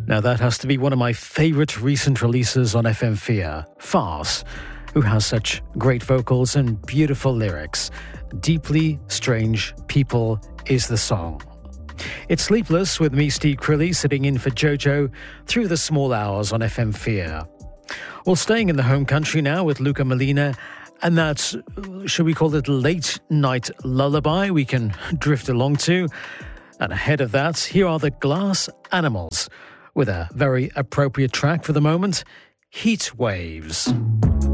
Now that has to be one of my favourite recent releases on FM4, Farce, who has such great vocals and beautiful lyrics. Deeply Strange People is the song. It's Sleepless with me, Steve Crilly, sitting in for Jojo through the small hours on FM4. Well, staying in the home country now with Luca Molina, and that's, should we call it late night lullaby we can drift along to. And ahead of that, here are the Glass Animals with a very appropriate track for the moment, Heat Waves.